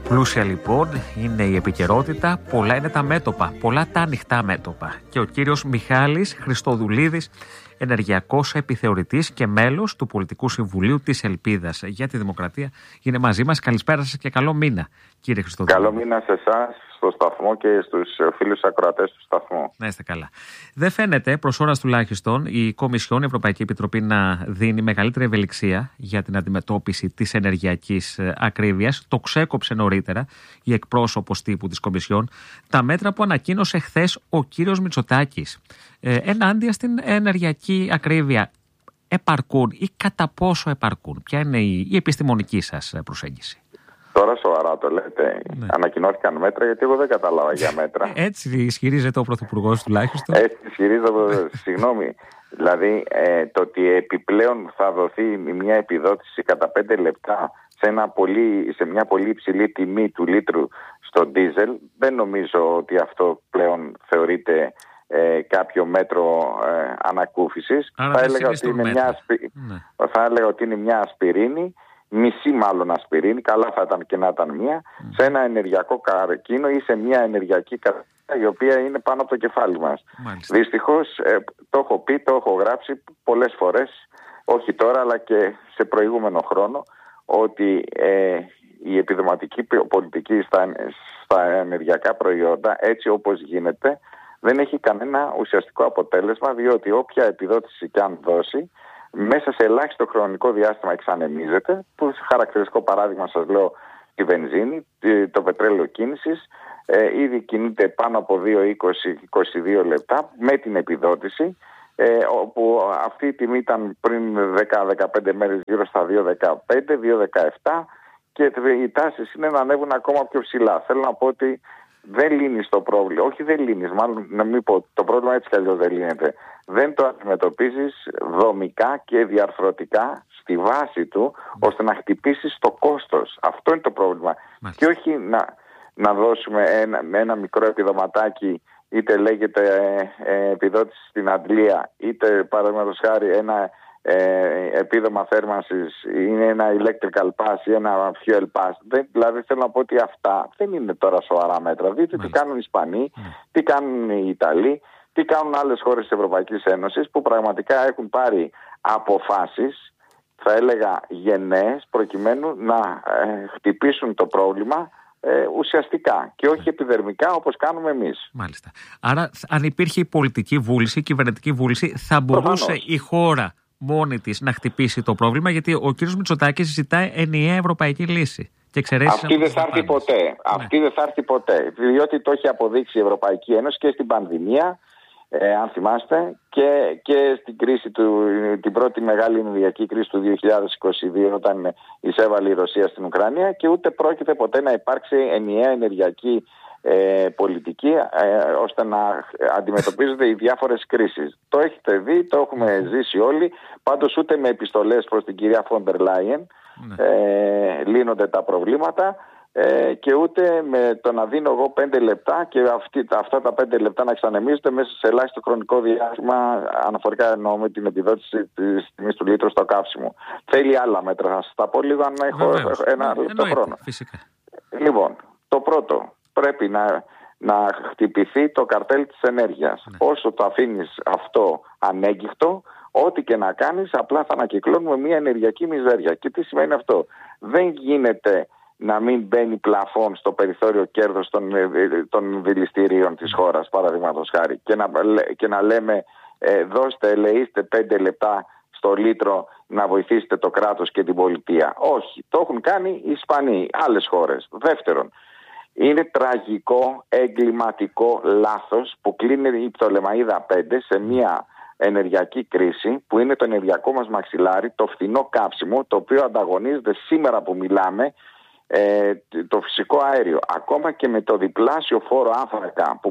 Πλούσια λοιπόν είναι η επικαιρότητα, πολλά είναι τα μέτωπα, πολλά τα ανοιχτά μέτωπα. Και ο κύριος Μιχάλης Χριστοδουλίδης, ενεργειακός επιθεωρητής και μέλος του Πολιτικού Συμβουλίου της Ελπίδας για τη Δημοκρατία, είναι μαζί μας. Καλησπέρα σας και καλό μήνα, κύριε Χριστοδουλίδη. Καλό μήνα σε εσάς, στο σταθμό και στους φίλους ακροατές του σταθμού. Να είστε καλά. Δεν φαίνεται, προς ώρας τουλάχιστον, η Κομισιόν, η Ευρωπαϊκή Επιτροπή, να δίνει μεγαλύτερη ευελιξία για την αντιμετώπιση της ενεργειακής ακρίβειας. Το ξέκοψε νωρίτερα η εκπρόσωπος τύπου της Κομισιόν. Τα μέτρα που ανακοίνωσε χθες ο κύριος Μητσοτάκης ενάντια στην ενεργειακή ακρίβεια επαρκούν ή κατά πόσο επαρκούν? Ποια είναι η επιστημονική σας προσέγγιση? Τώρα σοβαρά το λέτε? Ναι. Ανακοινώθηκαν μέτρα, γιατί εγώ δεν κατάλαβα για μέτρα. Έτσι ισχυρίζεται ο Πρωθυπουργός τουλάχιστον. Έτσι ισχυρίζεται, συγγνώμη. Δηλαδή το ότι επιπλέον θα δοθεί μια επιδότηση κατά 5 λεπτά σε μια πολύ υψηλή τιμή του λίτρου στο ντίζελ, δεν νομίζω ότι αυτό πλέον θεωρείται κάποιο μέτρο ανακούφισης. Θα έλεγα ότι είναι μια ασπιρίνη, μισή μάλλον ασπιρίνη, καλά θα ήταν και να ήταν μία, σε ένα ενεργειακό καρκίνο ή σε μια ενεργειακή κατάσταση η οποία είναι πάνω από το κεφάλι μας. Δυστυχώς το έχω πει, το έχω γράψει πολλές φορές, όχι τώρα αλλά και σε προηγούμενο χρόνο, ότι η επιδοματική πολιτική στα ενεργειακά προϊόντα, έτσι όπως γίνεται, δεν έχει κανένα ουσιαστικό αποτέλεσμα, διότι όποια επιδότηση και αν δώσει, μέσα σε ελάχιστο χρονικό διάστημα εξανεμίζεται, που χαρακτηριστικό παράδειγμα σας λέω η βενζίνη, το πετρέλαιο κίνησης, ήδη κινείται πάνω από 2-20-22 λεπτά με την επιδότηση, όπου αυτή η τιμή ήταν πριν 10-15 μέρες γύρω στα 2,15-2,17 και οι τάσεις είναι να ανέβουν ακόμα πιο ψηλά. Θέλω να πω ότι δεν λύνεις το πρόβλημα. Όχι, δεν λύνεις, μάλλον να μην πω, το πρόβλημα έτσι κι αλλιώς δεν λύνεται. Δεν το αντιμετωπίζεις δομικά και διαρθρωτικά στη βάση του, ώστε να χτυπήσεις το κόστος. Αυτό είναι το πρόβλημα. Και όχι να δώσουμε ένα μικρό επιδοματάκι, είτε λέγεται επιδότηση στην αντλία, είτε παραδείγματος χάρη ένα επίδομα θέρμανσης, είναι ένα electrical pass ή ένα fuel pass. Δηλαδή θέλω να πω ότι αυτά δεν είναι τώρα σοβαρά μέτρα. Δείτε τι κάνουν οι Ισπανοί, τι κάνουν οι Ιταλοί, τι κάνουν άλλες χώρες της Ευρωπαϊκής Ένωσης, που πραγματικά έχουν πάρει αποφάσεις, θα έλεγα γενναίες, προκειμένου να χτυπήσουν το πρόβλημα ουσιαστικά και όχι επιδερμικά όπως κάνουμε εμείς. Μάλιστα. Άρα αν υπήρχε η πολιτική βούληση, η κυβερνητική βούληση, θα μπορούσε η χώρα μόνη της να χτυπήσει το πρόβλημα, γιατί ο κύριος Μητσοτάκης ζητάει ενιαία ευρωπαϊκή λύση. Αυτή δεν θα έρθει ποτέ. Αυτή δεν θα έρθει ποτέ. Διότι το έχει αποδείξει η Ευρωπαϊκή Ένωση και στην πανδημία, αν θυμάστε, και στην κρίση την πρώτη μεγάλη ενεργειακή κρίση του 2022, όταν εισέβαλε η Ρωσία στην Ουκρανία, και ούτε πρόκειται ποτέ να υπάρξει ενιαία ενεργειακή πολιτική ώστε να αντιμετωπίζονται οι διάφορες κρίσεις. Το έχετε δει, το έχουμε ζήσει όλοι. Πάντως ούτε με επιστολές προς την κυρία Φόντερ Λάιεν λύνονται τα προβλήματα, και ούτε με το να δίνω εγώ 5 λεπτά και αυτά τα 5 λεπτά να εξανεμίζονται μέσα σε ελάχιστο χρονικό διάστημα, αναφορικά εννοώ με την επιδότηση της τιμής του λίτρου στο καύσιμο. Θέλει άλλα μέτρα. Θα σας τα πω λίγο αν έχω ένα λεπτό χρόνο. Φυσικά. Λοιπόν, το πρώτο, πρέπει να χτυπηθεί το καρτέλ της ενέργειας. Όσο το αφήνεις αυτό ανέγκυχτο, ό,τι και να κάνεις, απλά θα ανακυκλώνουμε μια ενεργειακή μιζέρια. Και τι σημαίνει αυτό? Δεν γίνεται να μην μπαίνει πλαφόν στο περιθώριο κέρδος των δηληστηρίων της χώρας, παραδείγματος χάρη, και να λέμε δώστε, ελεήστε 5 λεπτά στο λίτρο να βοηθήσετε το κράτος και την πολιτεία. Όχι, το έχουν κάνει οι Ισπανοί, άλλες χώρες. Δεύτερον, είναι τραγικό, εγκληματικό λάθος που κλείνει η Πτολεμαΐδα 5 σε μια ενεργειακή κρίση, που είναι το ενεργειακό μας μαξιλάρι, το φθηνό καύσιμο, το οποίο ανταγωνίζεται σήμερα που μιλάμε το φυσικό αέριο. Ακόμα και με το διπλάσιο φόρο άνθρακα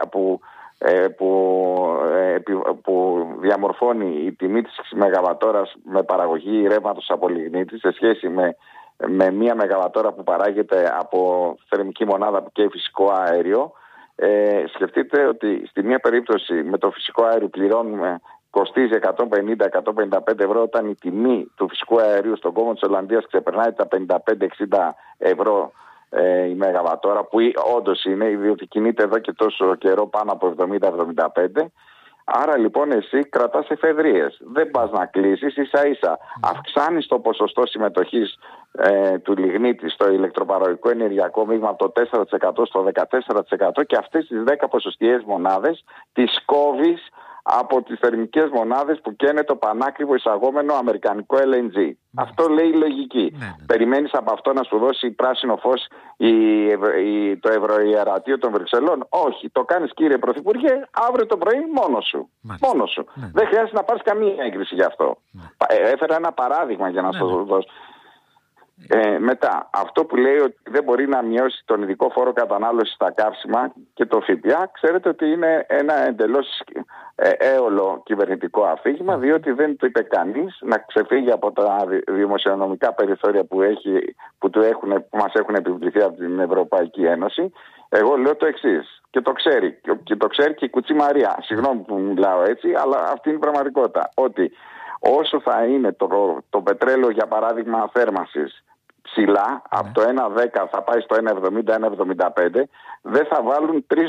που διαμορφώνει η τιμή της μεγαβατόρας με παραγωγή ρεύματος από λιγνίτη, σε σχέση με μία μεγαβατόρα που παράγεται από θερμική μονάδα που καίει φυσικό αέριο, σκεφτείτε ότι στη μία περίπτωση με το φυσικό αέριο κοστίζει 150-155 ευρώ, όταν η τιμή του φυσικού αερίου στον κόμμα της Ολλανδίας ξεπερνάει τα 55-60 ευρώ η μεγαβατόρα, που όντως είναι, διότι κινείται εδώ και τόσο καιρό πάνω από 70-75. Άρα λοιπόν εσύ κρατάς εφεδρείες. Δεν πας να κλείσεις, ίσα ίσα αυξάνεις το ποσοστό συμμετοχής του λιγνίτη στο ηλεκτροπαραγωγικό ενεργειακό μείγμα από το 4% στο 14% και αυτές τις 10 ποσοστιαίες μονάδες τις κόβεις από τις θερμικές μονάδες που καίνε το πανάκριβο εισαγόμενο αμερικανικό LNG. Αυτό λέει η λογική. Περιμένεις από αυτό να σου δώσει πράσινο φως το Ευρωιερατείο των Βρυξελών? Όχι. Το κάνεις, κύριε Πρωθυπουργέ, αύριο το πρωί μόνος σου. Μόνος σου. Δεν χρειάζεται να πάρεις καμία έγκριση γι' αυτό. Έφερα ένα παράδειγμα για να σας το δώσω. Μετά, αυτό που λέει ότι δεν μπορεί να μειώσει τον ειδικό φόρο κατανάλωσης στα καύσιμα και το ΦΠΑ, ξέρετε ότι είναι ένα εντελώς έολο κυβερνητικό αφήγημα, διότι δεν το είπε κανείς να ξεφύγει από τα δημοσιονομικά περιθώρια που μας έχουν επιβληθεί από την Ευρωπαϊκή Ένωση. Εγώ λέω το εξής, και το ξέρει, και το ξέρει και η Κουτσή Μαρία. Συγγνώμη που μιλάω έτσι, αλλά αυτή είναι η πραγματικότητα. Ότι όσο θα είναι το πετρέλαιο, για παράδειγμα, θέρμανσης ψηλά, από το 1,10 θα πάει στο 1,70-1,75, δεν θα βάλουν 3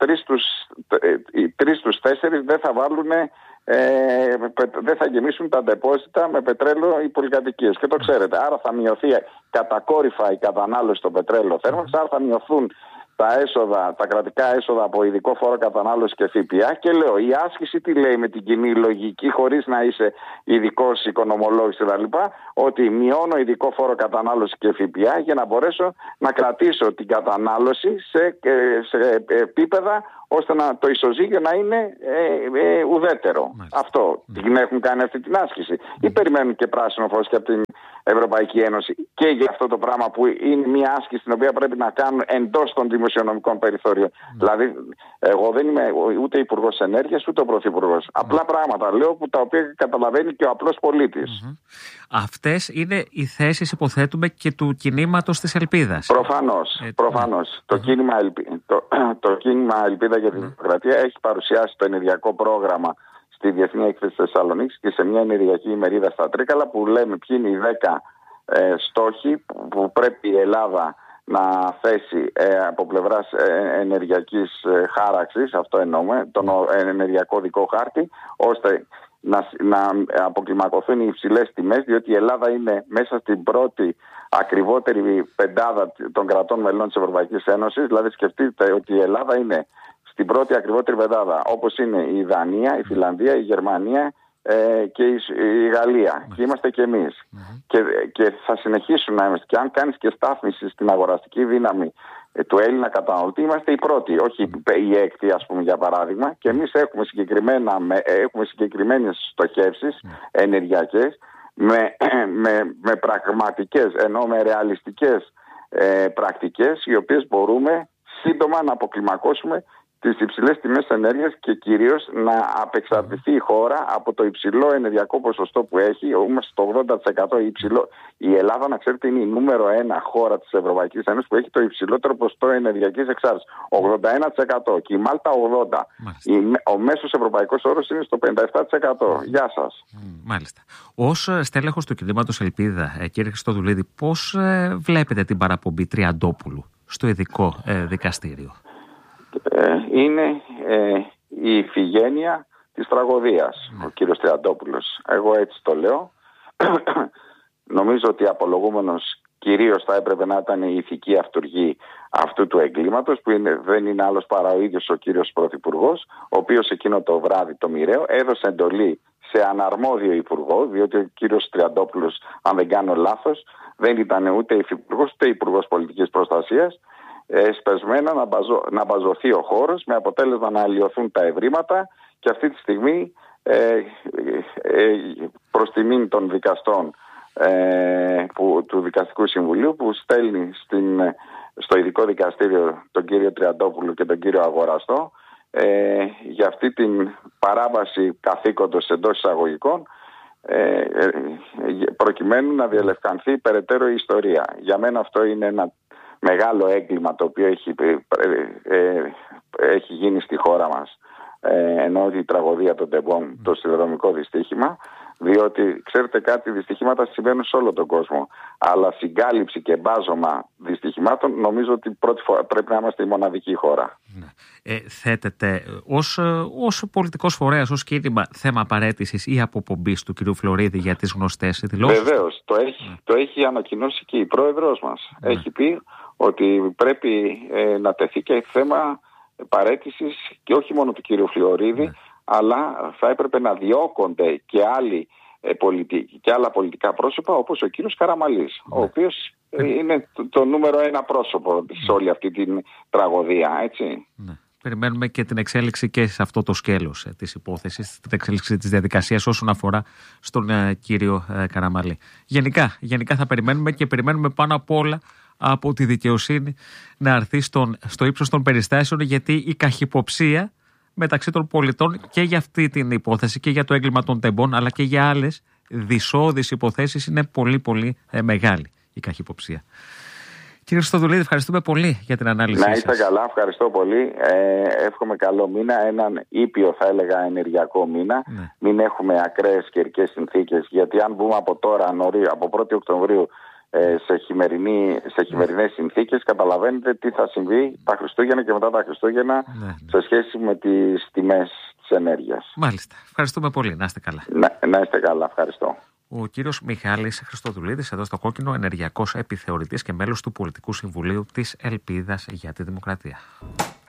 στους 4 δεν θα βάλουν, δεν θα γεμίσουν τα ντεπόζιτα με πετρέλαιο οι πολυκατοικίες. Και το ξέρετε. Άρα θα μειωθεί κατακόρυφα η κατανάλωση στο πετρέλαιο θέρμανσης, άρα θα μειωθούν τα κρατικά έσοδα από ειδικό φόρο κατανάλωση και ΦΠΑ. Και λέω, η άσκηση τι λέει με την κοινή λογική, χωρίς να είσαι ειδικός οικονομολόγος κτλ., ότι μειώνω ειδικό φόρο κατανάλωση και ΦΠΑ για να μπορέσω να κρατήσω την κατανάλωση σε επίπεδα ώστε το ισοζύγιο να είναι ουδέτερο. Αυτό. Την έχουν κάνει αυτή την άσκηση. Ή περιμένουν και πράσινο φως και από την Ευρωπαϊκή Ένωση και για αυτό το πράγμα που είναι μια άσκηση την οποία πρέπει να κάνουν εντός των δημοσιονομικών περιθώριων. Δηλαδή, εγώ δεν είμαι ούτε Υπουργός Ενέργειας ούτε ο Πρωθυπουργός. Απλά πράγματα λέω που τα οποία καταλαβαίνει και ο απλός πολίτης. Αυτές είναι οι θέσεις, υποθέτουμε, και του κινήματος της Ελπίδας. Προφανώς. Το κίνημα Ελπίδα για την Δημοκρατία έχει παρουσιάσει το ενεργειακό πρόγραμμα στη Διεθνή Έκθεση Θεσσαλονίκης και σε μια ενεργειακή ημερίδα στα Τρίκαλα, που λέμε ποιοι είναι οι 10 στόχοι που πρέπει η Ελλάδα να θέσει από πλευράς ενεργειακής χάραξης, αυτό εννοούμε, τον ενεργειακό δικό χάρτη, ώστε να αποκλιμακωθούν οι υψηλές τιμές, διότι η Ελλάδα είναι μέσα στην πρώτη ακριβότερη πεντάδα των κρατών μελών της Ευρωπαϊκής Ένωσης. Δηλαδή σκεφτείτε ότι η Ελλάδα είναι στην πρώτη ακριβότερη πεντάδα, όπως είναι η Δανία, η Φιλανδία, η Γερμανία και η Γαλλία. Και είμαστε και εμείς. Και θα συνεχίσουν να είμαστε. Και αν κάνεις και στάθμιση στην αγοραστική δύναμη του Έλληνα καταναλωτή, είμαστε οι πρώτοι, όχι οι έκτη, ας πούμε, για παράδειγμα. Και εμείς έχουμε συγκεκριμένες στοχεύσεις ενεργειακές με πραγματικές, ενώ με ρεαλιστικές πρακτικές, οι οποίες μπορούμε σύντομα να αποκλιμακώσουμε τις υψηλές τιμές ενέργειας και κυρίως να απεξαρτηθεί η χώρα από το υψηλό ενεργειακό ποσοστό που έχει. Είμαστε στο 80% υψηλό. Η Ελλάδα, να ξέρετε, είναι η νούμερο 1 χώρα της Ευρωπαϊκής Ένωσης που έχει το υψηλότερο ποσοστό ενεργειακής εξάρτησης. 81% και η Μάλτα 80%. Ο μέσος ευρωπαϊκός όρος είναι στο 57%. Γεια σας. Μάλιστα. Ως στέλεχος του κινήματος Ελπίδα, κύριε Χριστοδουλίδη, πώς βλέπετε την παραπομπή Τριαντόπουλου στο ειδικό δικαστήριο? Είναι η ηφηγένεια της τραγωδίας, ο κύριος Τριαντόπουλος. Εγώ έτσι το λέω. Νομίζω ότι απολογούμενος κυρίως θα έπρεπε να ήταν η ηθική αυτουργή αυτού του εγκλήματος, που δεν είναι άλλος παρά ο ίδιος ο κύριος Πρωθυπουργός, ο οποίος εκείνο το βράδυ το μοιραίο έδωσε εντολή σε αναρμόδιο υπουργό, διότι ο κύριος Τριαντόπουλος, αν δεν κάνω λάθος, δεν ήταν ούτε υφυπουργός ούτε υπουργός πολιτικής προστασίας, σπεσμένα να μπαζωθεί ο χώρος, με αποτέλεσμα να αλλοιωθούν τα ευρήματα, και αυτή τη στιγμή προς τιμήν των δικαστών του Δικαστικού Συμβουλίου, που στέλνει στο ειδικό δικαστήριο τον κύριο Τριαντόπουλο και τον κύριο Αγοραστό για αυτή την παράβαση καθήκοντος εντός εισαγωγικών, προκειμένου να διαλευκανθεί περαιτέρω η ιστορία. Για μένα αυτό είναι ένα μεγάλο έγκλημα το οποίο έχει γίνει στη χώρα μας, ενώ η τραγωδία των Τεμπών, το σιδηροδρομικό δυστύχημα, Διότι, ξέρετε κάτι, δυστυχήματα συμβαίνουν σε όλο τον κόσμο. Αλλά συγκάλυψη και μπάζωμα δυστυχημάτων, νομίζω ότι πρώτη φορά πρέπει να είμαστε η μοναδική χώρα. Θέτεται ως πολιτικός φορέας, ως κίνημα, θέμα παραίτησης ή αποπομπής του κ. Φλωρίδη για τις γνωστές δηλώσεις? Βεβαίως, το έχει ανακοινώσει και η πρόεδρος μας. Έχει πει ότι πρέπει να τεθεί και θέμα παραίτησης και όχι μόνο του κ. Φλωρίδη, αλλά θα έπρεπε να διώκονται και άλλα πολιτικά πρόσωπα, όπως ο κύριος Καραμαλής, ο οποίος είναι το νούμερο 1 πρόσωπο σε όλη αυτή την τραγωδία, έτσι. Περιμένουμε και την εξέλιξη και σε αυτό το σκέλος της υπόθεσης, την εξέλιξη της διαδικασίας όσον αφορά στον κύριο Καραμαλή. Γενικά θα περιμένουμε, και περιμένουμε πάνω απ' όλα από τη δικαιοσύνη να έρθει στο ύψος των περιστάσεων, γιατί η καχυποψία μεταξύ των πολιτών και για αυτή την υπόθεση και για το έγκλημα των τεμπών, αλλά και για άλλες δυσώδεις υποθέσεις, είναι πολύ πολύ μεγάλη η καχυποψία. Κύριε Χριστοδουλίδη, ευχαριστούμε πολύ για την ανάλυση σας. Να είστε καλά, ευχαριστώ πολύ. Εύχομαι καλό μήνα, έναν ήπιο θα έλεγα ενεργειακό μήνα. Μην έχουμε ακραίες καιρικές συνθήκες, γιατί αν μπούμε από τώρα, από 1η Οκτωβρίου, σε χειμερινές συνθήκες, καταλαβαίνετε τι θα συμβεί τα Χριστούγεννα και μετά τα Χριστούγεννα σε σχέση με τις τιμές της ενέργειας. Μάλιστα. Ευχαριστούμε πολύ. Να είστε καλά. Να είστε καλά. Ευχαριστώ. Ο κύριος Μιχάλης Χριστοδουλίδης, εδώ στο Κόκκινο, ενεργειακός επιθεωρητής και μέλος του Πολιτικού Συμβουλίου της Ελπίδας για τη Δημοκρατία.